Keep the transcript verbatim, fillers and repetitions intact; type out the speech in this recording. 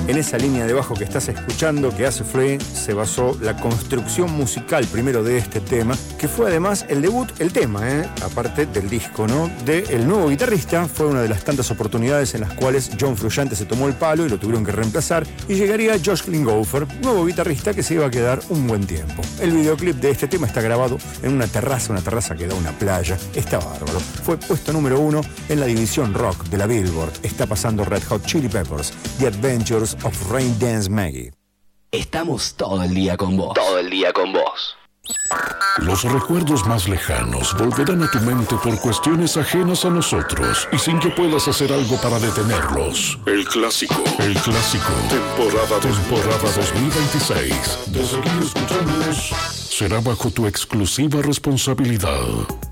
En esa línea de bajo que estás escuchando, que hace Flea, se basó la construcción musical primero de este tema, que fue además el debut, el tema, ¿eh? aparte del disco, ¿no? De el nuevo guitarrista. Fue una de las tantas oportunidades en las cuales John Frusciante se tomó el palo y lo tuvieron que reemplazar, y llegaría Josh Klinghoffer, nuevo guitarrista que se iba a quedar un buen tiempo. El videoclip de este tema está grabado en una terraza, una terraza que da a una playa. Está bárbaro. Fue puesto número uno en la división rock de la Billboard. Está pasando Red Hot Chili Peppers, The Adventures of Rain Dance Maggie. Estamos todo el día con vos. Todo el día con vos. Los recuerdos más lejanos volverán a tu mente por cuestiones ajenas a nosotros y sin que puedas hacer algo para detenerlos. El clásico, el clásico, temporada, temporada dos mil veintiséis. De seguir escuchándonos, será bajo tu exclusiva responsabilidad.